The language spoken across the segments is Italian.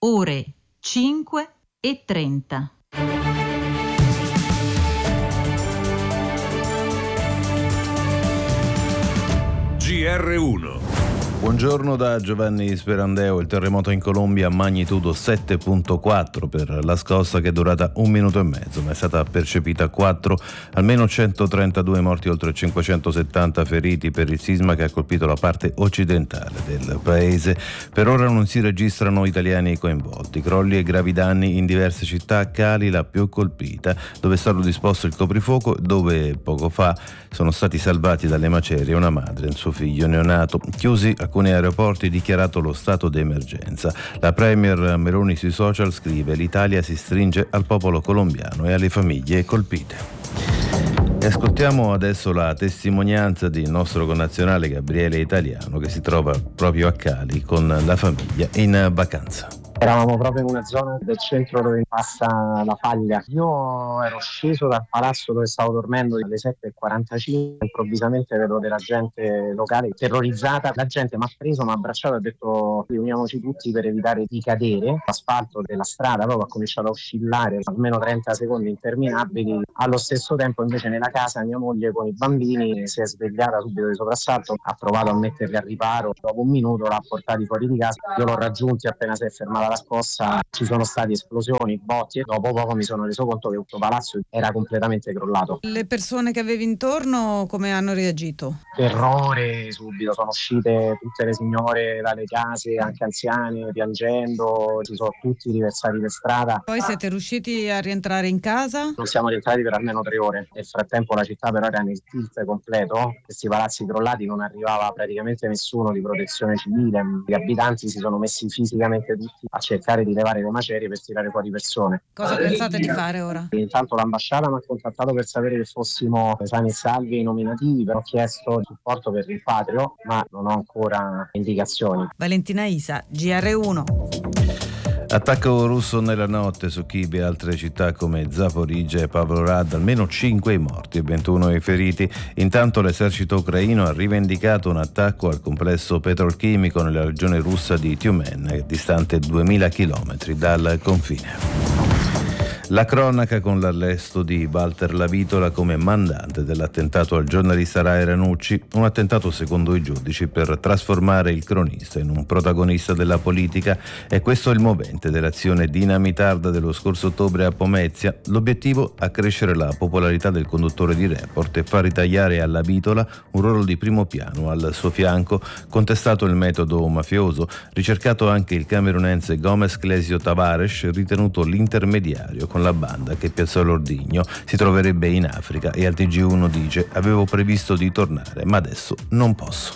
ore 5:30. GR1. Buongiorno da Giovanni Sperandeo. Il terremoto in Colombia a magnitudo 7.4 per la scossa che è durata 1 minuto e mezzo, ma è stata percepita 4, almeno 132 morti, oltre 570 feriti per il sisma che ha colpito la parte occidentale del paese. Per ora non si registrano italiani coinvolti. Crolli e gravi danni in diverse città, Cali la più colpita, dove è stato disposto il coprifuoco, dove poco fa sono stati salvati dalle macerie una madre e un suo figlio neonato. Chiusi alcuni aeroporti, dichiarato lo stato d'emergenza. La premier Meloni sui social scrive: l'Italia si stringe al popolo colombiano e alle famiglie colpite. E ascoltiamo adesso la testimonianza del nostro connazionale Gabriele Italiano, che si trova proprio a Cali con la famiglia in vacanza. Eravamo proprio in una zona del centro dove passa la faglia. Io ero sceso dal palazzo dove stavo dormendo alle 7:45, improvvisamente vedo della gente locale terrorizzata. La gente mi ha preso, mi ha abbracciato e ha detto: riuniamoci tutti per evitare di cadere. L'asfalto della strada proprio ha cominciato a oscillare almeno 30 secondi interminabili. Allo stesso tempo invece nella casa mia moglie con i bambini si è svegliata subito di soprassalto, ha provato a metterli a riparo. Dopo 1 minuto l'ha portati fuori di casa, io l'ho raggiunti appena si è fermata la scossa, ci sono stati esplosioni, botti, e dopo poco mi sono reso conto che tutto il palazzo era completamente crollato. Le persone che avevi intorno come hanno reagito? Terrore, subito sono uscite tutte le signore dalle case, anche anziane, piangendo, si sono tutti riversati per strada. Poi siete riusciti a rientrare in casa? Non siamo rientrati per almeno 3 ore. Nel frattempo la città però era nel tilt completo, questi palazzi crollati, non arrivava praticamente nessuno di protezione civile, gli abitanti si sono messi fisicamente tutti a cercare di levare le macerie per tirare fuori persone. Cosa pensate di fare ora? Intanto l'ambasciata mi ha contattato per sapere che fossimo sani e salvi e nominativi, però ho chiesto supporto per il rimpatrio, ma non ho ancora indicazioni. Valentina Isa, GR1. Attacco russo nella notte su Kiev e altre città come Zaporizhzhia e Pavlograd, almeno 5 i morti e 21 i feriti. Intanto l'esercito ucraino ha rivendicato un attacco al complesso petrolchimico nella regione russa di Tyumen, distante 2000 km dal confine. La cronaca con l'arresto di Walter Lavitola come mandante dell'attentato al giornalista Rai Ranucci, un attentato secondo i giudici per trasformare il cronista in un protagonista della politica. E questo è il movente dell'azione dinamitarda dello scorso ottobre a Pomezia. L'obiettivo: accrescere la popolarità del conduttore di Report e far ritagliare a Lavitola un ruolo di primo piano al suo fianco. Contestato il metodo mafioso, ricercato anche il camerunense Gomes Clesio Tavares, ritenuto l'intermediario con la banda che piazzò l'ordigno. Si troverebbe in Africa e al TG1 dice: avevo previsto di tornare ma adesso non posso.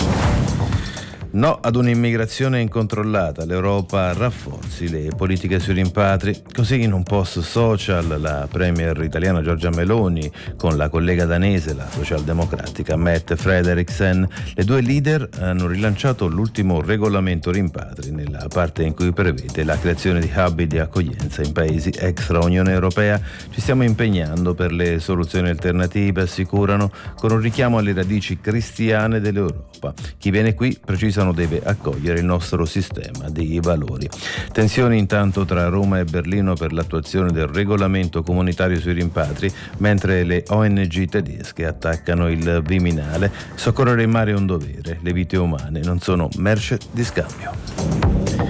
No ad un'immigrazione incontrollata, l'Europa rafforzi le politiche sui rimpatri. Così in un post social la premier italiana Giorgia Meloni con la collega danese, la socialdemocratica Mette Frederiksen, le due leader hanno rilanciato l'ultimo regolamento rimpatri nella parte in cui prevede la creazione di hub di accoglienza in paesi extra Unione Europea. Ci stiamo impegnando per le soluzioni alternative, assicurano, con un richiamo alle radici cristiane dell'Europa. Chi viene qui, precisano, deve accogliere il nostro sistema di valori. Tensioni intanto tra Roma e Berlino per l'attuazione del regolamento comunitario sui rimpatri, mentre le ONG tedesche attaccano il Viminale. Soccorrere in mare è un dovere, le vite umane non sono merce di scambio.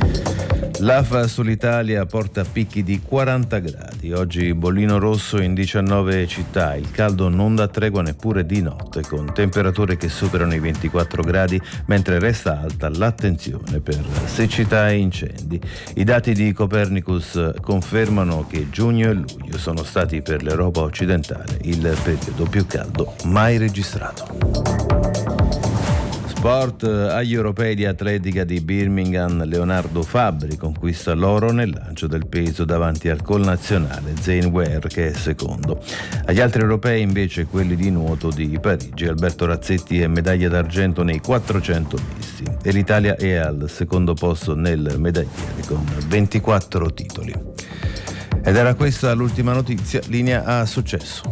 L'AFA sull'Italia porta picchi di 40 gradi. Oggi bollino rosso in 19 città. Il caldo non dà tregua neppure di notte, con temperature che superano i 24 gradi, mentre resta alta l'attenzione per siccità e incendi. I dati di Copernicus confermano che giugno e luglio sono stati per l'Europa occidentale il periodo più caldo mai registrato. Sport, agli europei di atletica di Birmingham, Leonardo Fabbri conquista l'oro nel lancio del peso davanti al connazionale Zane Ware, che è secondo. Agli altri europei invece quelli di nuoto di Parigi, Alberto Razzetti è medaglia d'argento nei 400 misti e l'Italia è al secondo posto nel medagliere con 24 titoli. Ed era questa l'ultima notizia, linea a Successo.